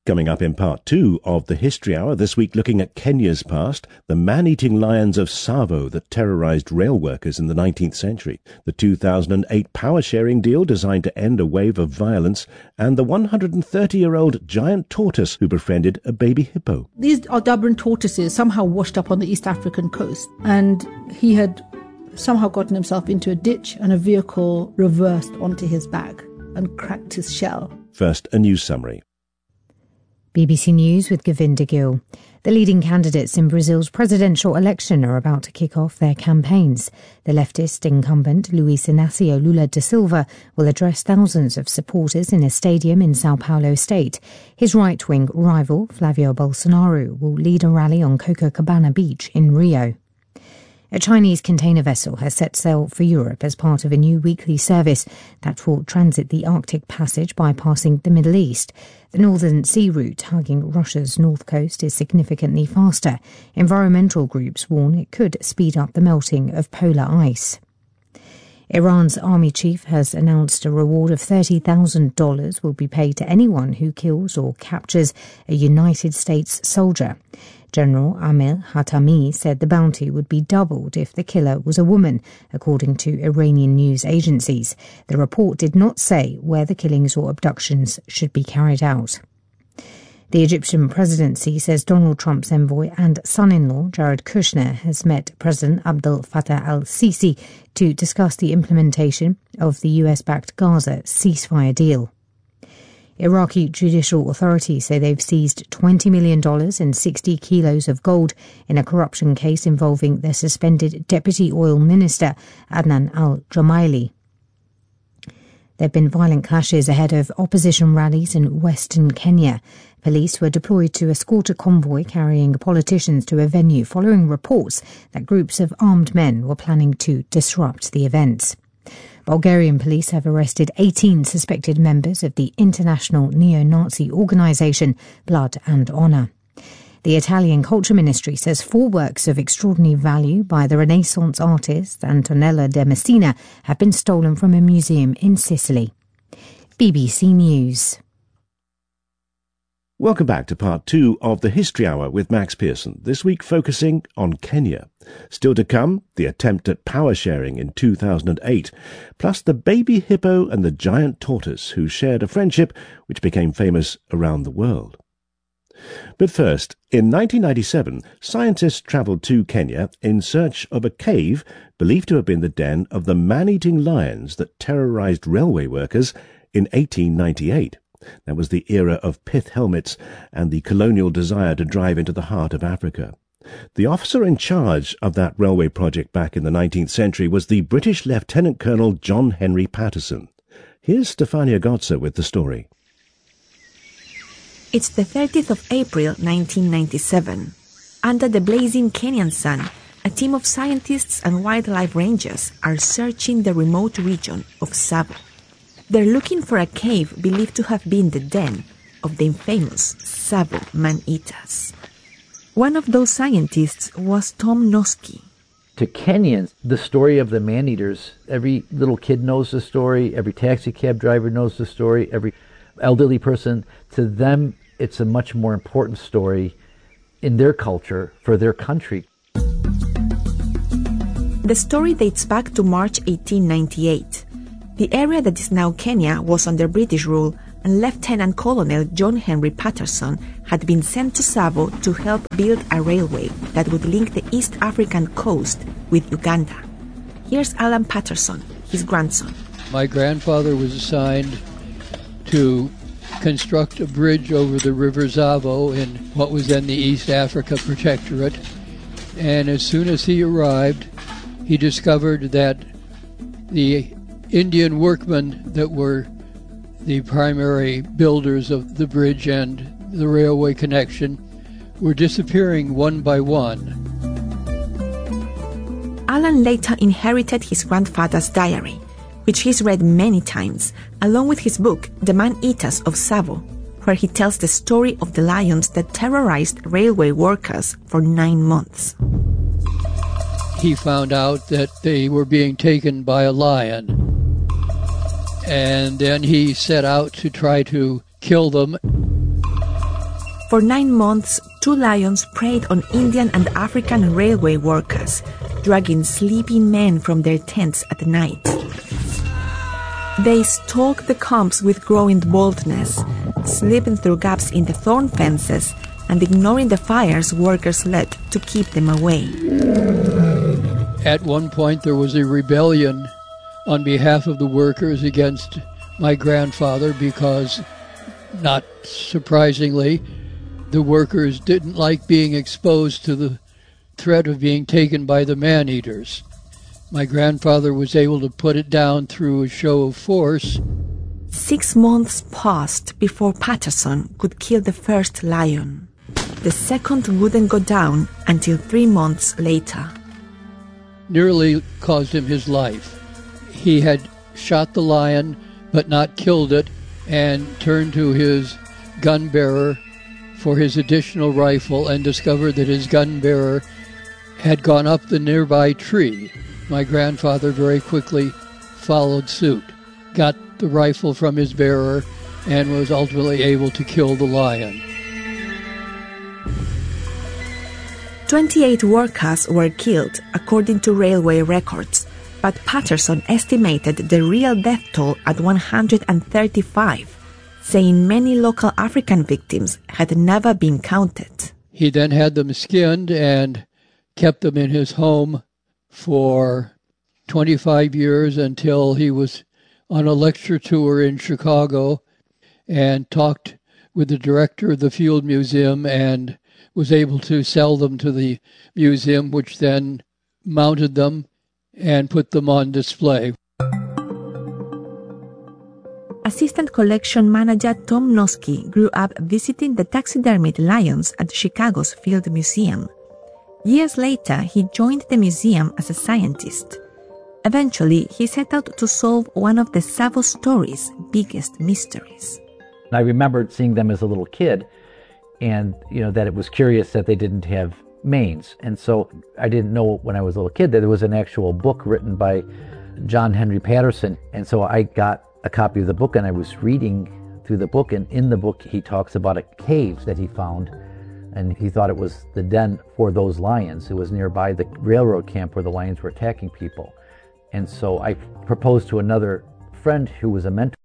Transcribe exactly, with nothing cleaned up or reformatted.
Coming up in part two of the History Hour, this week looking at Kenya's past, the man-eating lions of Tsavo that terrorized rail workers in the nineteenth century, the two thousand eight power-sharing deal designed to end a wave of violence, and the one hundred thirty-year-old giant tortoise who befriended a baby hippo. These Aldabran tortoises somehow washed up on the East African coast, and he had somehow gotten himself into a ditch and a vehicle reversed onto his back and cracked his shell. First, a news summary. B B C News with Govinda Gill. The leading candidates in Brazil's presidential election are about to kick off their campaigns. The leftist incumbent Luiz Inácio Lula da Silva will address thousands of supporters in a stadium in Sao Paulo state. His right-wing rival, Flavio Bolsonaro, will lead a rally on Copacabana Beach in Rio. A Chinese container vessel has set sail for Europe as part of a new weekly service that will transit the Arctic Passage bypassing the Middle East. The Northern Sea route hugging Russia's north coast is significantly faster. Environmental groups warn it could speed up the melting of polar ice. Iran's army chief has announced a reward of thirty thousand dollars will be paid to anyone who kills or captures a United States soldier. General Amir Hatami said the bounty would be doubled if the killer was a woman, according to Iranian news agencies. The report did not say where the killings or abductions should be carried out. The Egyptian presidency says Donald Trump's envoy and son-in-law, Jared Kushner, has met President Abdel Fattah al-Sisi to discuss the implementation of the U S-backed Gaza ceasefire deal. Iraqi judicial authorities say they've seized twenty million dollars and sixty kilos of gold in a corruption case involving the suspended deputy oil minister Adnan al-Jumaili. There have been violent clashes ahead of opposition rallies in western Kenya. Police were deployed to escort a convoy carrying politicians to a venue following reports that groups of armed men were planning to disrupt the events. Bulgarian police have arrested eighteen suspected members of the international neo-Nazi organisation Blood and Honour. The Italian Culture Ministry says four works of extraordinary value by the Renaissance artist Antonella de Messina have been stolen from a museum in Sicily. B B C News. Welcome back to part two of the History Hour with Max Pearson, this week focusing on Kenya. Still to come, the attempt at power sharing in two thousand eight, plus the baby hippo and the giant tortoise who shared a friendship which became famous around the world. But first, in nineteen ninety-seven, scientists travelled to Kenya in search of a cave believed to have been the den of the man-eating lions that terrorised railway workers in eighteen ninety-eight. That was the era of pith helmets and the colonial desire to drive into the heart of Africa. The officer in charge of that railway project back in the nineteenth century was the British Lieutenant Colonel John Henry Patterson. Here's Stefania Gotza with the story. It's the thirtieth of April, nineteen ninety-seven. Under the blazing Kenyan sun, a team of scientists and wildlife rangers are searching the remote region of Tsavo. They're looking for a cave believed to have been the den of the infamous Tsavo man-eaters. One of those scientists was Tom Noski. To Kenyans, the story of the man-eaters, every little kid knows the story, every taxi cab driver knows the story, every elderly person. To them, it's a much more important story in their culture, for their country. The story dates back to March eighteen ninety-eight. The area that is now Kenya was under British rule, and Lieutenant Colonel John Henry Patterson had been sent to Tsavo to help build a railway that would link the East African coast with Uganda. Here's Alan Patterson, his grandson. My grandfather was assigned to construct a bridge over the River Tsavo in what was then the East Africa Protectorate. And as soon as he arrived, he discovered that the Indian workmen that were the primary builders of the bridge and the railway connection were disappearing one by one. Alan later inherited his grandfather's diary, which he's read many times, along with his book, The Man-Eaters of Tsavo, where he tells the story of the lions that terrorized railway workers for nine months. He found out that they were being taken by a lion. And then he set out to try to kill them. For nine months, two lions preyed on Indian and African railway workers, dragging sleeping men from their tents at night. They stalked the camps with growing boldness, slipping through gaps in the thorn fences and ignoring the fires workers lit to keep them away. At one point, there was a rebellion on behalf of the workers against my grandfather because, not surprisingly, the workers didn't like being exposed to the threat of being taken by the man-eaters. My grandfather was able to put it down through a show of force. Six months passed before Patterson could kill the first lion. The second wouldn't go down until three months later. Nearly caused him his life. He had shot the lion but not killed it and turned to his gun bearer for his additional rifle and discovered that his gun bearer had gone up the nearby tree. My grandfather very quickly followed suit, got the rifle from his bearer, and was ultimately able to kill the lion. twenty-eight workers were killed, according to railway records, but Patterson estimated the real death toll at one hundred thirty-five, saying many local African victims had never been counted. He then had them skinned and kept them in his home for twenty-five years until he was on a lecture tour in Chicago and talked with the director of the Field Museum and was able to sell them to the museum, which then mounted them and put them on display. Assistant collection manager Tom Noski grew up visiting the taxidermied lions at Chicago's Field Museum. Years later, he joined the museum as a scientist. Eventually, he set out to solve one of the Tsavo story's biggest mysteries. I remembered seeing them as a little kid, and you know that it was curious that they didn't have manes. And so I didn't know when I was a little kid that there was an actual book written by John Henry Patterson. And so I got a copy of the book and I was reading through the book, and in the book he talks about a cave that he found, and he thought it was the den for those lions. It was nearby the railroad camp where the lions were attacking people. And so I proposed to another friend who was a mentor